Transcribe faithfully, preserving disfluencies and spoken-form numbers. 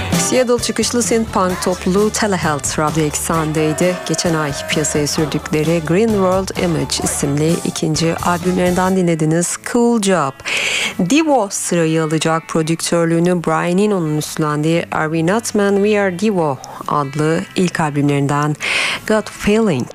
Seattle çıkışlı synth-punk topluluğu Telehealth Radyo Eksen'deydi. Geçen ay piyasaya sürdükleri Green World Image isimli ikinci albümlerinden dinlediniz Cool Job. Devo sırayı alacak, prodüktörlüğünü Brian Eno'nun üstlendiği Are We Not Men We Are Devo adlı ilk albümlerinden Gut Feeling